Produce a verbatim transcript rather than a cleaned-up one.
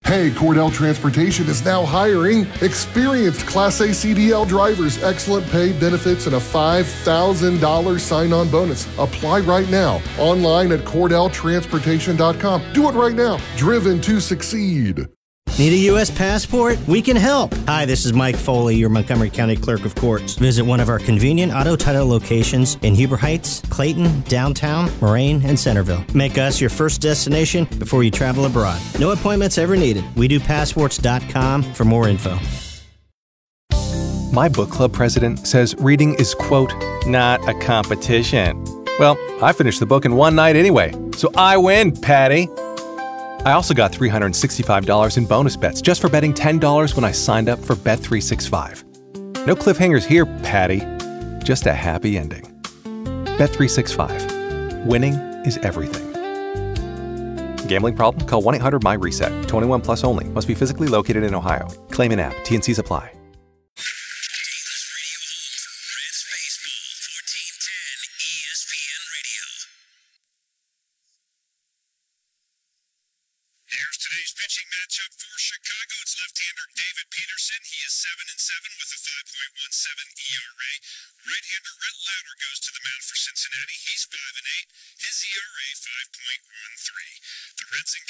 Hey, Cordell Transportation is now hiring experienced Class A C D L drivers, excellent pay, benefits, and a five thousand dollars sign-on bonus. Apply right now, online at cordell transportation dot com. Do it right now. Driven to succeed. Need a U S passport? We can help. Hi, this is Mike Foley, your Montgomery County Clerk of Courts. Visit one of our convenient auto title locations in Huber Heights, Clayton, downtown, Moraine, and Centerville. Make us your first destination before you travel abroad. No appointments ever needed. we do passports dot com for more info. My book club president says reading is, quote, not a competition. Well, I finished the book in one night anyway, so I win, Patty. I also got three hundred sixty-five dollars in bonus bets just for betting ten dollars when I signed up for Bet three sixty-five. No cliffhangers here, Patty. Just a happy ending. Bet three sixty-five. Winning is everything. Gambling problem? Call one eight hundred M Y RESET. twenty-one plus only. Must be physically located in Ohio. Claim in app. T and Cs apply. Right-hander Rhett Lauder goes to the mound for Cincinnati. He's five and eight. His E R A five point one three. The Reds and